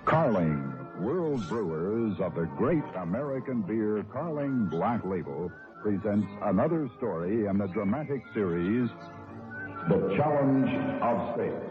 Carling, world brewers of the great American beer Carling Black Label, presents another story in the dramatic series, The Challenge of Space.